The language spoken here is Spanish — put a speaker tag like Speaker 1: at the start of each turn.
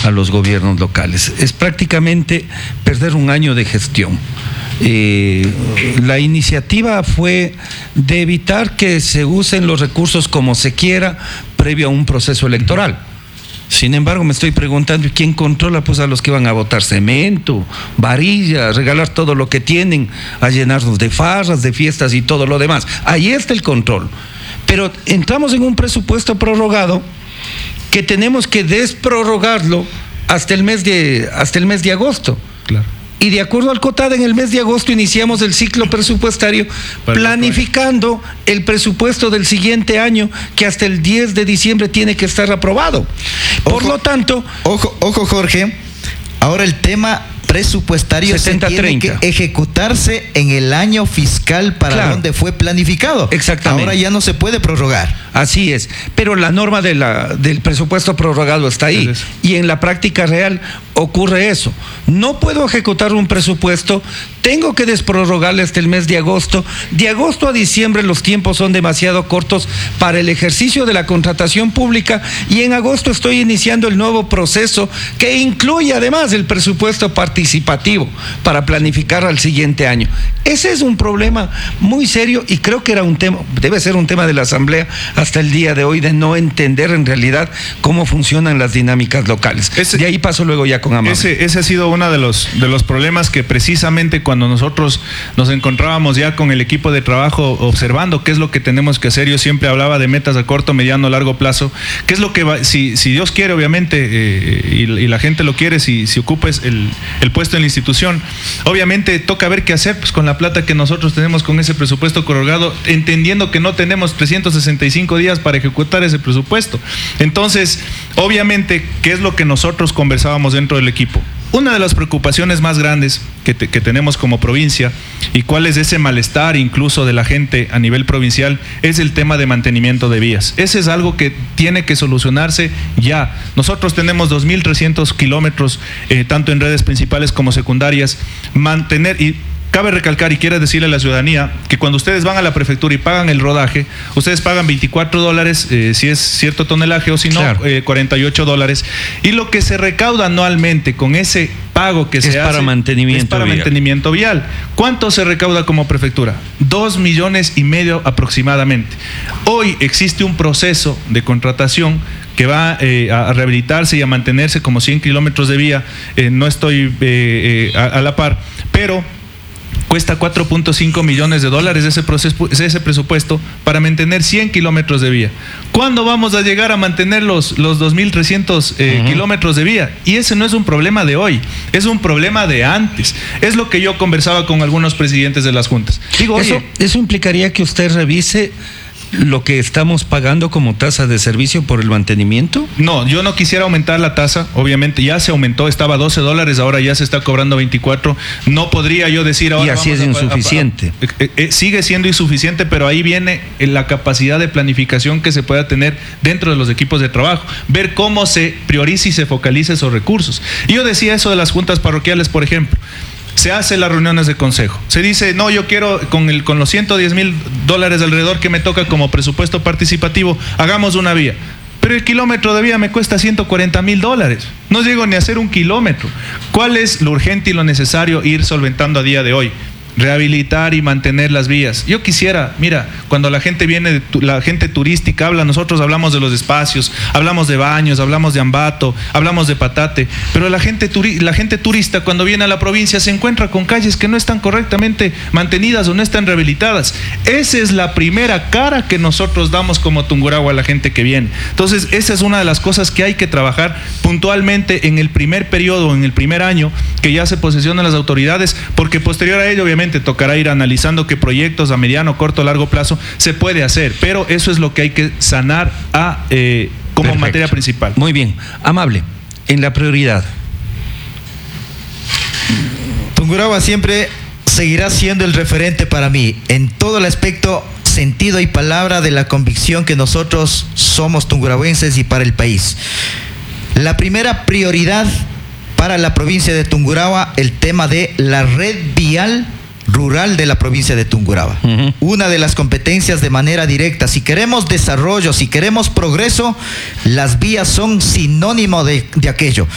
Speaker 1: a los gobiernos locales. Es prácticamente perder un año de gestión. La iniciativa fue de evitar que se usen los recursos como se quiera previo a un proceso electoral. Sin embargo, me estoy preguntando, ¿quién controla? Pues a los que van a botar cemento, varillas, regalar todo lo que tienen, a llenarnos de farras, de fiestas y todo lo demás. Ahí está el control. Pero entramos en un presupuesto prorrogado que tenemos que desprorrogarlo hasta el mes de agosto. Claro. Y de acuerdo al COTAD, en el mes de agosto iniciamos el ciclo presupuestario planificando el presupuesto del siguiente año, que hasta el 10 de diciembre tiene que estar aprobado. Por lo tanto...
Speaker 2: Ojo, Jorge, ahora el tema presupuestario 70-30 tiene que ejecutarse en el año fiscal para donde fue planificado.
Speaker 1: Exactamente.
Speaker 2: Ahora ya no se puede prorrogar.
Speaker 1: Así es, pero la norma del presupuesto prorrogado está ahí, y en la práctica real ocurre eso. No puedo ejecutar un presupuesto, tengo que desprorrogarle hasta el mes de agosto. De agosto a diciembre los tiempos son demasiado cortos para el ejercicio de la contratación pública, y en agosto estoy iniciando el nuevo proceso que incluye además el presupuesto participativo para planificar al siguiente año. Ese es un problema muy serio, y creo que debe ser un tema de la Asamblea hasta el día de hoy, de no entender en realidad cómo funcionan las dinámicas locales. De ahí paso luego ya con Amable.
Speaker 3: Ese ha sido uno de los problemas que precisamente cuando nosotros nos encontrábamos ya con el equipo de trabajo observando qué es lo que tenemos que hacer. Yo siempre hablaba de metas a corto, mediano, largo plazo. ¿Qué es lo que va? Si Dios quiere, obviamente, y la gente lo quiere, si ocupes el puesto en la institución, obviamente toca ver qué hacer pues con la plata que nosotros tenemos con ese presupuesto prorrogado, entendiendo que no tenemos 365 días para ejecutar ese presupuesto. Entonces, obviamente, ¿qué es lo que nosotros conversábamos dentro del equipo? Una de las preocupaciones más grandes que tenemos como provincia, y cuál es ese malestar incluso de la gente a nivel provincial, es el tema de mantenimiento de vías. Ese es algo que tiene que solucionarse ya. Nosotros tenemos 2.300 kilómetros, tanto en redes principales como secundarias, y cabe recalcar y quiero decirle a la ciudadanía que cuando ustedes van a la prefectura y pagan el rodaje, ustedes pagan $24 si es cierto tonelaje, o si no, claro, $48. Y lo que se recauda anualmente con ese pago que se hace
Speaker 1: para
Speaker 3: mantenimiento vial. ¿Cuánto se recauda como prefectura? 2,5 millones aproximadamente. Hoy existe un proceso de contratación que va a rehabilitarse y a mantenerse como 100 kilómetros de vía. No estoy a la par, pero cuesta $4.5 millones ese presupuesto para mantener 100 kilómetros de vía. ¿Cuándo vamos a llegar a mantener los 2.300 kilómetros de vía? Y ese no es un problema de hoy, es un problema de antes. Es lo que yo conversaba con algunos presidentes de las juntas. Digo,
Speaker 1: eso implicaría que usted revise lo que estamos pagando como tasa de servicio por el mantenimiento.
Speaker 3: No, yo no quisiera aumentar la tasa. Obviamente ya se aumentó, estaba $12, ahora ya se está cobrando 24. No podría yo decir ahora.
Speaker 1: Y así es insuficiente.
Speaker 3: Sigue siendo insuficiente, pero ahí viene la capacidad de planificación que se pueda tener dentro de los equipos de trabajo, ver cómo se prioriza y se focaliza esos recursos. Y yo decía eso de las juntas parroquiales, por ejemplo. Se hacen las reuniones de consejo. Se dice, no, yo quiero con los $110,000 alrededor que me toca como presupuesto participativo, hagamos una vía. Pero el kilómetro de vía me cuesta $140,000. No llego ni a hacer un kilómetro. ¿Cuál es lo urgente y lo necesario ir solventando a día de hoy? Rehabilitar y mantener las vías. Yo quisiera, mira, cuando la gente viene, la gente turística habla, nosotros hablamos de los espacios, hablamos de Baños, hablamos de Ambato, hablamos de Patate, pero la gente turista cuando viene a la provincia se encuentra con calles que no están correctamente mantenidas o no están rehabilitadas. Esa es la primera cara que nosotros damos como Tungurahua a la gente que viene. Entonces, esa es una de las cosas que hay que trabajar puntualmente en el primer periodo, en el primer año que ya se posesionan las autoridades, porque posterior a ello, obviamente, tocará ir analizando qué proyectos a mediano, corto, largo plazo se puede hacer, pero eso es lo que hay que sanar como materia principal.
Speaker 1: Muy bien, Amable, en la prioridad.
Speaker 2: Tungurahua siempre seguirá siendo el referente para mí en todo el aspecto, sentido y palabra de la convicción que nosotros somos tungurahuenses y para el país. La primera prioridad para la provincia de Tungurahua, el tema de la red vial rural de la provincia de Tungurahua. Una de las competencias de manera directa. Si queremos desarrollo, si queremos progreso, las vías son sinónimo de aquello.